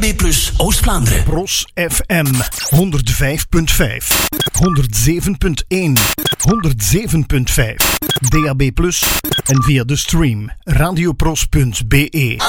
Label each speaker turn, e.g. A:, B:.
A: B+ Oost-Vlaanderen.
B: Pros FM 105.5, 107.1, 107.5. DAB+ en via de stream radiopros.be.